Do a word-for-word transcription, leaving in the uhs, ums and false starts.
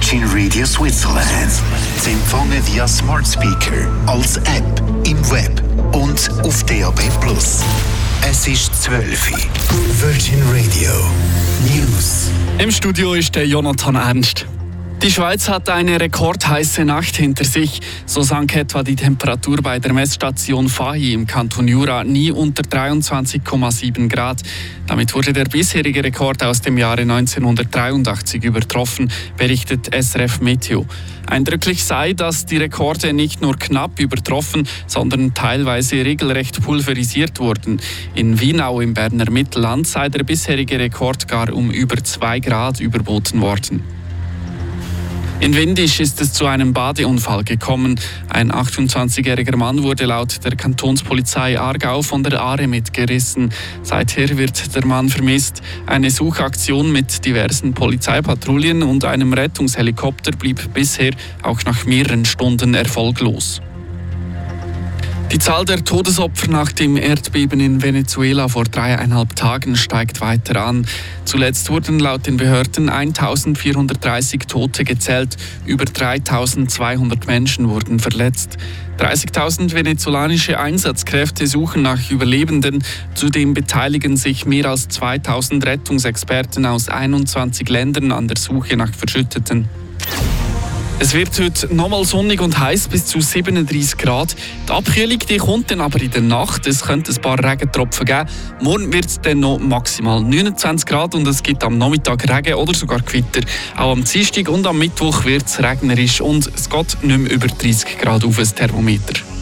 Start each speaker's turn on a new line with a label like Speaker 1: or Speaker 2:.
Speaker 1: Virgin Radio Switzerland. Sie empfangen via Smart Speaker, als App, im Web und auf D A B plus. Es ist zwölf Uhr. Virgin Radio News.
Speaker 2: Im Studio ist der Jonathan Ernst. Die Schweiz hat eine rekordheiße Nacht hinter sich. So sank etwa die Temperatur bei der Messstation Fahi im Kanton Jura nie unter dreiundzwanzig Komma sieben Grad. Damit wurde der bisherige Rekord aus dem Jahre neunzehnhundertdreiundachtzig übertroffen, berichtet S R F Meteo. Eindrücklich sei, dass die Rekorde nicht nur knapp übertroffen, sondern teilweise regelrecht pulverisiert wurden. In Wienau im Berner Mittelland sei der bisherige Rekord gar um über zwei Grad überboten worden. In Windisch ist es zu einem Badeunfall gekommen. Ein achtundzwanzigjähriger Mann wurde laut der Kantonspolizei Aargau von der Aare mitgerissen. Seither wird der Mann vermisst. Eine Suchaktion mit diversen Polizeipatrouillen und einem Rettungshelikopter blieb bisher auch nach mehreren Stunden erfolglos. Die Zahl der Todesopfer nach dem Erdbeben in Venezuela vor dreieinhalb Tagen steigt weiter an. Zuletzt wurden laut den Behörden eintausendvierhundertdreißig Tote gezählt, über dreitausendzweihundert Menschen wurden verletzt. dreißigtausend venezolanische Einsatzkräfte suchen nach Überlebenden. Zudem beteiligen sich mehr als zweitausend Rettungsexperten aus einundzwanzig Ländern an der Suche nach Verschütteten. Es wird heute nochmal sonnig und heiß bis zu siebenunddreißig Grad. Die Abkühlung die kommt dann aber in der Nacht. Es könnte ein paar Regentropfen geben. Morgen wird es dann noch maximal neunundzwanzig Grad und es gibt am Nachmittag Regen oder sogar Gewitter. Auch am Dienstag und am Mittwoch wird es regnerisch und es geht nicht mehr über dreißig Grad auf das Thermometer.